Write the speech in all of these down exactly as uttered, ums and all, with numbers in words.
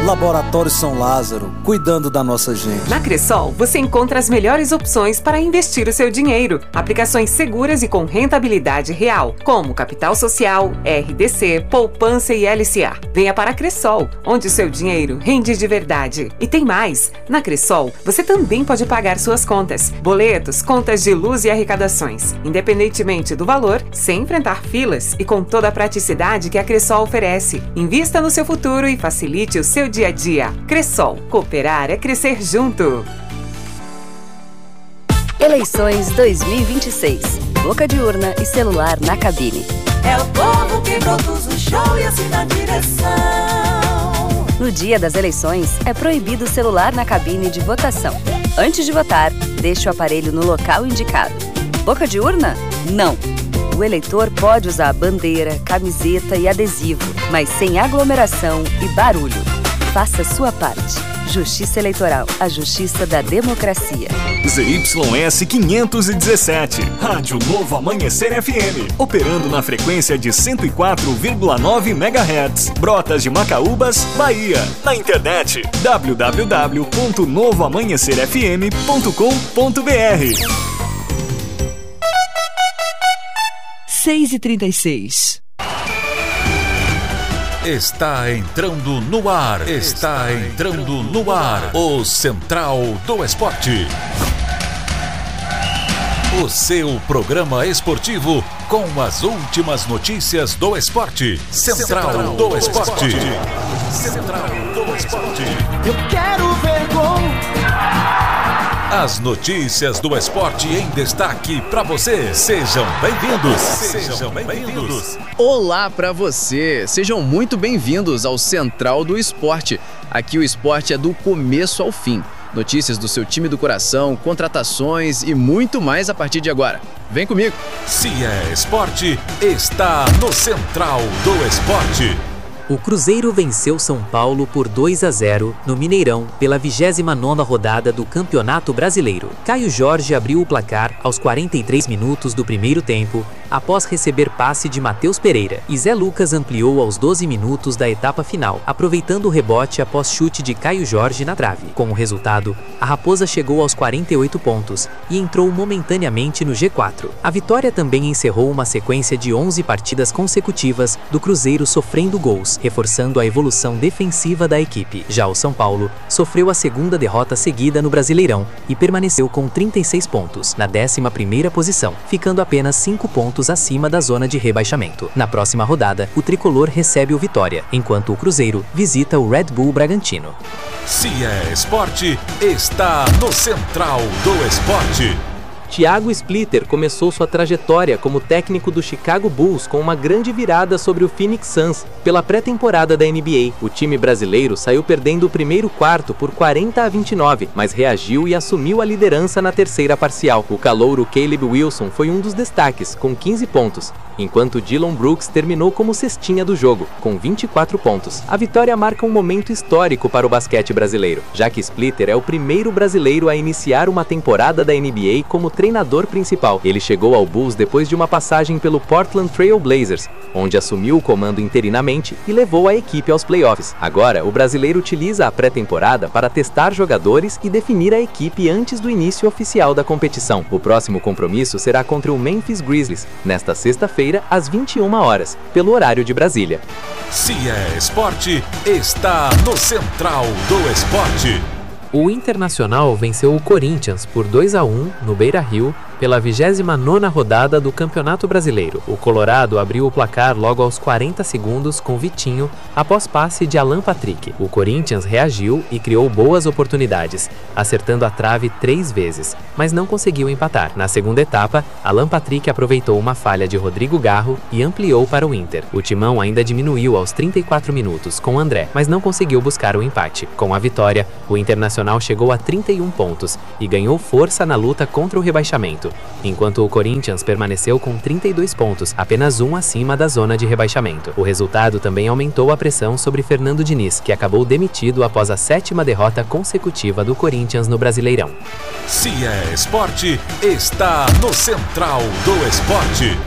Laboratório São Lázaro, cuidando da nossa gente. Na Cressol, você encontra as melhores opções para investir o seu dinheiro. Aplicações seguras e com rentabilidade real, como Capital Social, R D C, Poupança e L C A. Venha para a Cressol, onde o seu dinheiro rende de verdade. E tem mais! Na Cressol, você também pode pagar suas contas, boletos, contas de luz e arrecadações, independentemente do valor, sem enfrentar filas e com toda a praticidade que a Cressol oferece. Invista no seu futuro e facilite o seu dia a dia. Cressol, cooperar é crescer junto. Eleições dois mil e vinte e seis. Boca de urna e celular na cabine. É o povo que produz o show e assina a direção. No dia das eleições, é proibido o celular na cabine de votação. Antes de votar, deixe o aparelho no local indicado. Boca de urna? Não. O eleitor pode usar bandeira, camiseta e adesivo, mas sem aglomeração e barulho. Faça sua parte. Justiça Eleitoral, a justiça da democracia. Z Y S quinhentos e dezessete, Rádio Novo Amanhecer F M, operando na frequência de cento e quatro vírgula nove megahertz, Brotas de Macaúbas, Bahia. Na internet, w w w ponto novo amanhecer f m ponto com ponto b r. seis e trinta e seis. Está entrando no ar, está entrando no ar, o Central do Esporte. O seu programa esportivo com as últimas notícias do esporte. Central do Esporte. Central do Esporte. Eu quero ver gol. As notícias do esporte em destaque para você. Sejam bem-vindos. Sejam bem-vindos. Olá para você. Sejam muito bem-vindos ao Central do Esporte. Aqui o esporte é do começo ao fim. Notícias do seu time do coração, contratações e muito mais a partir de agora. Vem comigo. Se é esporte, está no Central do Esporte. O Cruzeiro venceu São Paulo por dois a zero no Mineirão pela vigésima nona rodada do Campeonato Brasileiro. Caio Jorge abriu o placar aos quarenta e três minutos do primeiro tempo, após receber passe de Matheus Pereira, e Zé Lucas ampliou aos doze minutos da etapa final, aproveitando o rebote após chute de Caio Jorge na trave. Com o resultado, a Raposa chegou aos quarenta e oito pontos e entrou momentaneamente no G quatro. A vitória também encerrou uma sequência de onze partidas consecutivas do Cruzeiro sofrendo gols, reforçando a evolução defensiva da equipe. Já o São Paulo sofreu a segunda derrota seguida no Brasileirão e permaneceu com trinta e seis pontos, na décima primeira posição, ficando apenas cinco pontos acima da zona de rebaixamento. Na próxima rodada, o tricolor recebe o Vitória, enquanto o Cruzeiro visita o Red Bull Bragantino. Se é esporte, está no Central do Esporte. Thiago Splitter começou sua trajetória como técnico do Chicago Bulls com uma grande virada sobre o Phoenix Suns pela pré-temporada da N B A. O time brasileiro saiu perdendo o primeiro quarto por quarenta a vinte e nove, mas reagiu e assumiu a liderança na terceira parcial. O calouro Caleb Wilson foi um dos destaques, com quinze pontos, enquanto Dillon Brooks terminou como cestinha do jogo, com vinte e quatro pontos. A vitória marca um momento histórico para o basquete brasileiro, já que Splitter é o primeiro brasileiro a iniciar uma temporada da N B A como treinador principal. Ele chegou ao Bulls depois de uma passagem pelo Portland Trail Blazers, onde assumiu o comando interinamente e levou a equipe aos playoffs. Agora, o brasileiro utiliza a pré-temporada para testar jogadores e definir a equipe antes do início oficial da competição. O próximo compromisso será contra o Memphis Grizzlies, nesta sexta-feira, às vinte e uma horas, pelo horário de Brasília. Se é esporte, está no Central do Esporte. O Internacional venceu o Corinthians por dois a um no Beira-Rio pela vigésima nona rodada do Campeonato Brasileiro. O Colorado abriu o placar logo aos quarenta segundos com Vitinho, após passe de Alan Patrick. O Corinthians reagiu e criou boas oportunidades, acertando a trave três vezes, mas não conseguiu empatar. Na segunda etapa, Alan Patrick aproveitou uma falha de Rodrigo Garro e ampliou para o Inter. O Timão ainda diminuiu aos trinta e quatro minutos com André, mas não conseguiu buscar o empate. Com a vitória, o Internacional chegou a trinta e um pontos e ganhou força na luta contra o rebaixamento, enquanto o Corinthians permaneceu com trinta e dois pontos, apenas um acima da zona de rebaixamento. O resultado também aumentou a pressão sobre Fernando Diniz, que acabou demitido após a sétima derrota consecutiva do Corinthians no Brasileirão. Se é esporte, está no Central do Esporte.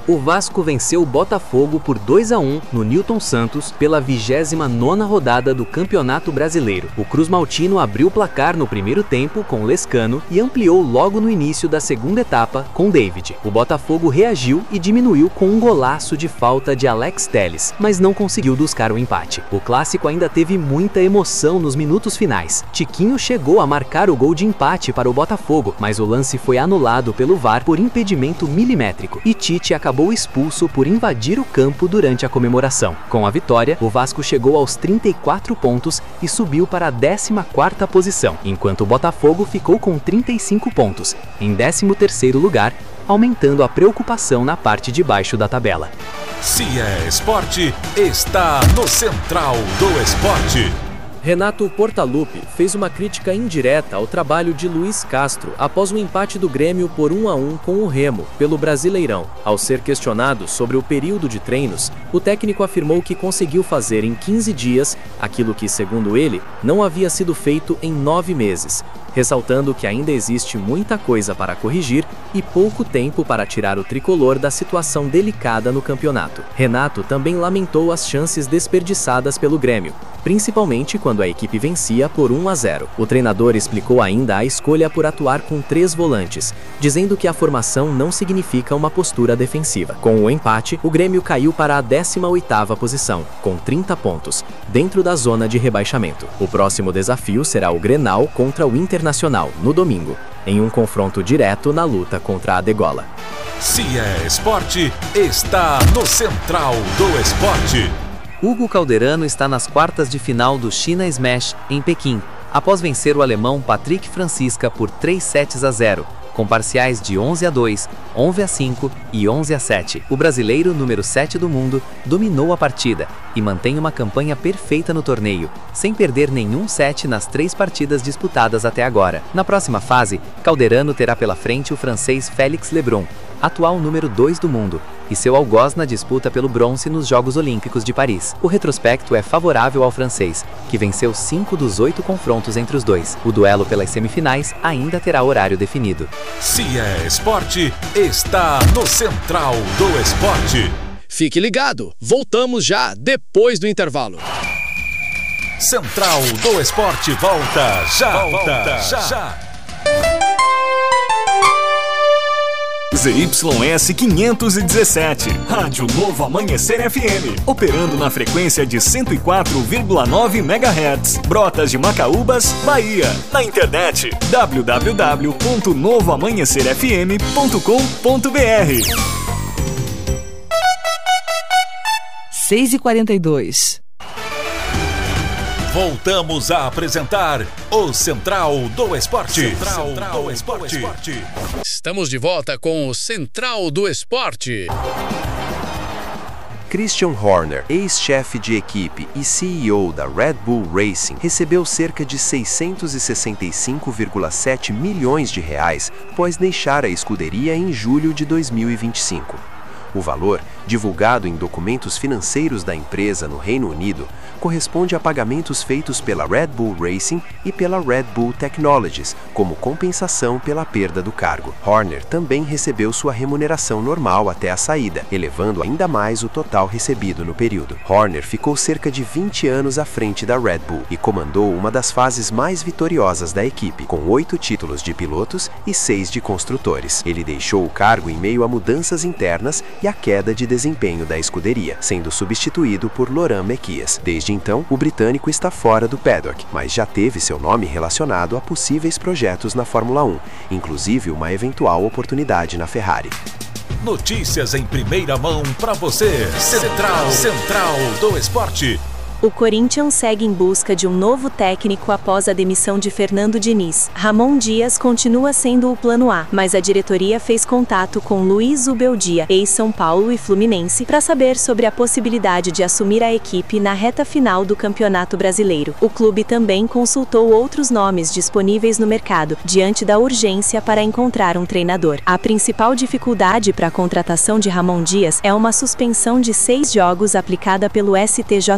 O Vasco venceu o Botafogo por dois a um no Newton Santos pela vigésima nona rodada do Campeonato Brasileiro. O Cruz Maltino abriu o placar no primeiro tempo com Lescano e ampliou logo no início da segunda etapa com David. O Botafogo reagiu e diminuiu com um golaço de falta de Alex Telles, mas não conseguiu buscar o empate. O clássico ainda teve muita emoção nos minutos finais. Tiquinho chegou a marcar o gol de empate para o Botafogo, mas o lance foi anulado pelo V A R por impedimento milimétrico e Tite acabou expulso por invadir o campo durante a comemoração. Com a vitória, o Vasco chegou aos trinta e quatro pontos e subiu para a décima quarta posição, enquanto o Botafogo ficou com trinta e cinco pontos, em décimo terceiro lugar, aumentando a preocupação na parte de baixo da tabela. Se é esporte, está no Central do Esporte. Renato Portaluppi fez uma crítica indireta ao trabalho de Luiz Castro após o empate do Grêmio por um a um com o Remo, pelo Brasileirão. Ao ser questionado sobre o período de treinos, o técnico afirmou que conseguiu fazer em quinze dias aquilo que, segundo ele, não havia sido feito em nove meses, ressaltando que ainda existe muita coisa para corrigir e pouco tempo para tirar o tricolor da situação delicada no campeonato. Renato também lamentou as chances desperdiçadas pelo Grêmio, principalmente quando a equipe vencia por um a zero. O treinador explicou ainda a escolha por atuar com três volantes, dizendo que a formação não significa uma postura defensiva. Com o empate, o Grêmio caiu para a décima oitava posição, com trinta pontos, dentro da zona de rebaixamento. O próximo desafio será o Grenal contra o Internacional, no domingo, em um confronto direto na luta contra a degola. Se é esporte, está no Central do Esporte. Hugo Calderano está nas quartas de final do China Smash, em Pequim, após vencer o alemão Patrick Francisca por três sets a zero, com parciais de onze a dois, onze a cinco e onze a sete. O brasileiro, número sete do mundo, dominou a partida e mantém uma campanha perfeita no torneio, sem perder nenhum set nas três partidas disputadas até agora. Na próxima fase, Calderano terá pela frente o francês Félix Lebrun, atual número dois do mundo, e seu algoz na disputa pelo bronze nos Jogos Olímpicos de Paris. O retrospecto é favorável ao francês, que venceu cinco dos oito confrontos entre os dois. O duelo pelas semifinais ainda terá horário definido. Se é esporte, está no Central do Esporte. Fique ligado, voltamos já depois do intervalo. Central do Esporte volta já, volta já. já. Z Y S quinhentos e dezessete, Rádio Novo Amanhecer F M, operando na frequência de cento e quatro vírgula nove megahertz, Brotas de Macaúbas, Bahia. Na internet, w w w ponto novo amanhecer f m ponto com ponto b r. seis e quarenta e dois. Voltamos a apresentar o Central do Esporte. Central, Central do Esporte. Esporte. Estamos de volta com o Central do Esporte. Christian Horner, ex-chefe de equipe e C E O da Red Bull Racing, recebeu cerca de seiscentos e sessenta e cinco vírgula sete milhões de reais após deixar a escuderia em julho de dois mil e vinte e cinco. O valor, divulgado em documentos financeiros da empresa no Reino Unido, corresponde a pagamentos feitos pela Red Bull Racing e pela Red Bull Technologies, como compensação pela perda do cargo. Horner também recebeu sua remuneração normal até a saída, elevando ainda mais o total recebido no período. Horner ficou cerca de vinte anos à frente da Red Bull e comandou uma das fases mais vitoriosas da equipe, com oito títulos de pilotos e seis de construtores. Ele deixou o cargo em meio a mudanças internas e a queda de desempenho da escuderia, sendo substituído por Laurent Mekies. Desde então, o britânico está fora do paddock, mas já teve seu nome relacionado a possíveis projetos na Fórmula um, inclusive uma eventual oportunidade na Ferrari. Notícias em primeira mão para você. Central, Central do Esporte. O Corinthians segue em busca de um novo técnico após a demissão de Fernando Diniz. Ramon Dias continua sendo o plano A, mas a diretoria fez contato com Luiz Ubeldia, ex-São Paulo e Fluminense, para saber sobre a possibilidade de assumir a equipe na reta final do Campeonato Brasileiro. O clube também consultou outros nomes disponíveis no mercado, diante da urgência para encontrar um treinador. A principal dificuldade para a contratação de Ramon Dias é uma suspensão de seis jogos aplicada pelo S T J D, o que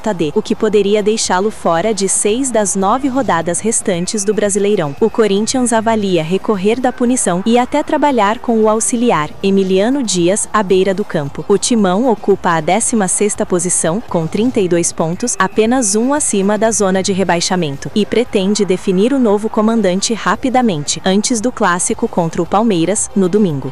que poderia deixá-lo fora de seis das nove rodadas restantes do Brasileirão. O Corinthians avalia recorrer da punição e até trabalhar com o auxiliar, Emiliano Dias, à beira do campo. O Timão ocupa a décima sexta posição, com trinta e dois pontos, apenas um acima da zona de rebaixamento, e pretende definir o novo comandante rapidamente, antes do clássico contra o Palmeiras, no domingo.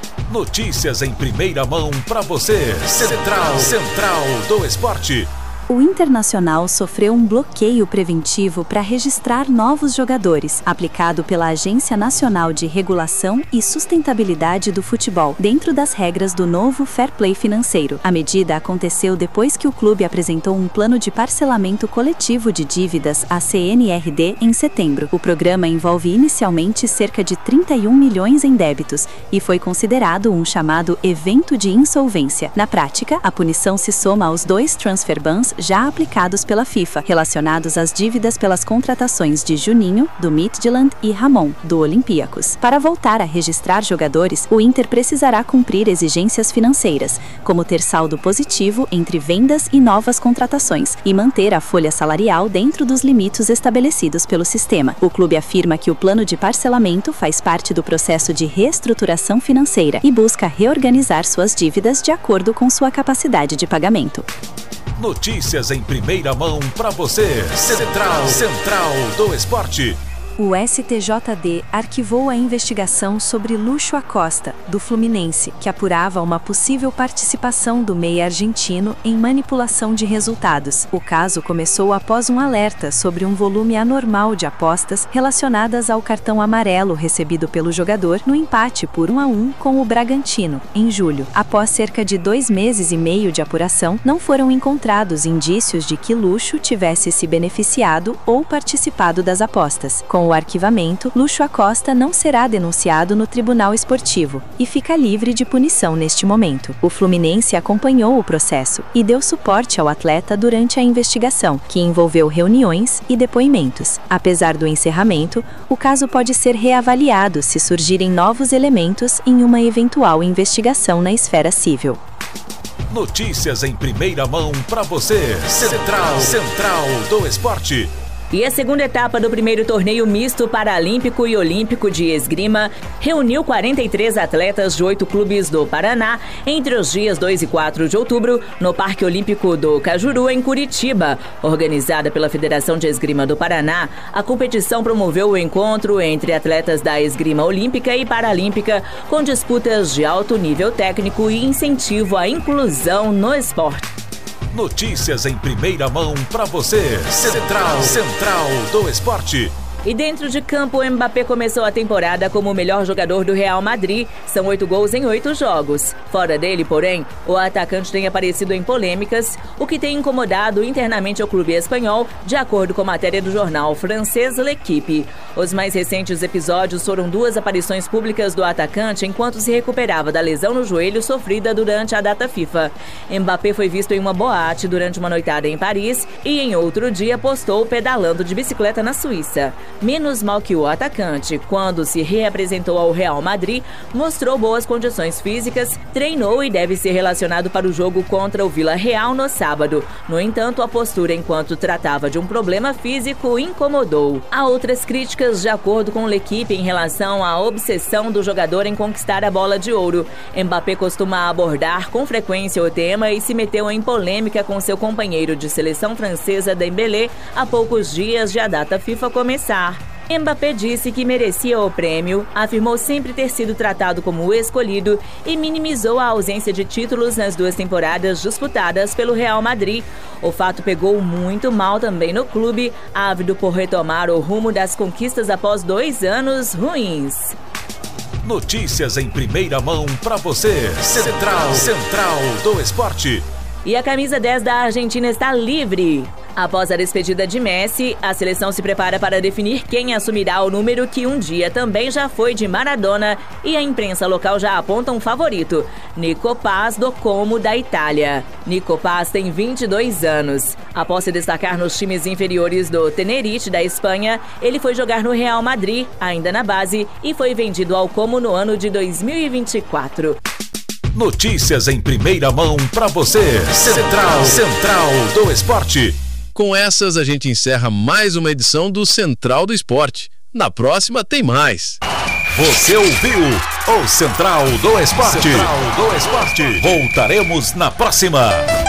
Notícias em primeira mão para você. Central, Central do Esporte. O Internacional sofreu um bloqueio preventivo para registrar novos jogadores, aplicado pela Agência Nacional de Regulação e Sustentabilidade do Futebol, dentro das regras do novo Fair Play financeiro. A medida aconteceu depois que o clube apresentou um plano de parcelamento coletivo de dívidas, a C N R D, em setembro. O programa envolve inicialmente cerca de trinta e um milhões em débitos e foi considerado um chamado evento de insolvência. Na prática, a punição se soma aos dois transfer bans já aplicados pela FIFA, relacionados às dívidas pelas contratações de Juninho, do Midtjylland, e Ramon, do Olympiacos. Para voltar a registrar jogadores, o Inter precisará cumprir exigências financeiras, como ter saldo positivo entre vendas e novas contratações, e manter a folha salarial dentro dos limites estabelecidos pelo sistema. O clube afirma que o plano de parcelamento faz parte do processo de reestruturação financeira e busca reorganizar suas dívidas de acordo com sua capacidade de pagamento. Notícias em primeira mão para você. Central, Central do Esporte. O S T J D arquivou a investigação sobre Lúcio Acosta, do Fluminense, que apurava uma possível participação do meia argentino em manipulação de resultados. O caso começou após um alerta sobre um volume anormal de apostas relacionadas ao cartão amarelo recebido pelo jogador no empate por um a um com o Bragantino, em julho. Após cerca de dois meses e meio de apuração, não foram encontrados indícios de que Lúcio tivesse se beneficiado ou participado das apostas. Com o arquivamento, Lúcio Acosta não será denunciado no Tribunal Esportivo e fica livre de punição neste momento. O Fluminense acompanhou o processo e deu suporte ao atleta durante a investigação, que envolveu reuniões e depoimentos. Apesar do encerramento, o caso pode ser reavaliado se surgirem novos elementos em uma eventual investigação na esfera civil. Notícias em primeira mão para você. Central, Central do Esporte. E a segunda etapa do primeiro torneio misto paralímpico e olímpico de esgrima reuniu quarenta e três atletas de oito clubes do Paraná entre os dias dois e quatro de outubro no Parque Olímpico do Cajuru, em Curitiba. Organizada pela Federação de Esgrima do Paraná, a competição promoveu o encontro entre atletas da esgrima olímpica e paralímpica, com disputas de alto nível técnico e incentivo à inclusão no esporte. Notícias em primeira mão para você. Central, Central do Esporte. E dentro de campo, o Mbappé começou a temporada como o melhor jogador do Real Madrid. São oito gols em oito jogos. Fora dele, porém, o atacante tem aparecido em polêmicas, o que tem incomodado internamente o clube espanhol, de acordo com matéria do jornal francês L'Équipe. Os mais recentes episódios foram duas aparições públicas do atacante enquanto se recuperava da lesão no joelho sofrida durante a data FIFA. Mbappé foi visto em uma boate durante uma noitada em Paris e em outro dia postou pedalando de bicicleta na Suíça. Menos mal que o atacante, quando se reapresentou ao Real Madrid, mostrou boas condições físicas, treinou e deve ser relacionado para o jogo contra o Villarreal no sábado. No entanto, a postura enquanto tratava de um problema físico incomodou. Há outras críticas, de acordo com L'Équipe, em relação à obsessão do jogador em conquistar a bola de ouro. Mbappé costuma abordar com frequência o tema e se meteu em polêmica com seu companheiro de seleção francesa Dembélé há poucos dias de a data FIFA começar. Mbappé disse que merecia o prêmio, afirmou sempre ter sido tratado como o escolhido e minimizou a ausência de títulos nas duas temporadas disputadas pelo Real Madrid. O fato pegou muito mal também no clube, ávido por retomar o rumo das conquistas após dois anos ruins. Notícias em primeira mão para você. Central, Central do Esporte. E a camisa dez da Argentina está livre. Após a despedida de Messi, a seleção se prepara para definir quem assumirá o número que um dia também já foi de Maradona, e a imprensa local já aponta um favorito, Nico Paz, do Como, da Itália. Nico Paz tem vinte e dois anos. Após se destacar nos times inferiores do Tenerife, da Espanha, ele foi jogar no Real Madrid, ainda na base, e foi vendido ao Como no ano de dois mil e vinte e quatro. Notícias em primeira mão para você. Central, Central do Esporte. com essas a gente encerra mais uma edição do Central do Esporte. Na próxima tem mais. Você ouviu o Central do Esporte. Central do Esporte. Voltaremos na próxima.